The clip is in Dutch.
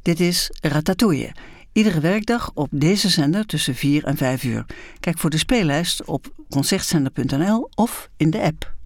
Dit is Ratatouille. Iedere werkdag op deze zender tussen 4 en 5 uur. Kijk voor de speellijst op concertzender.nl of in de app.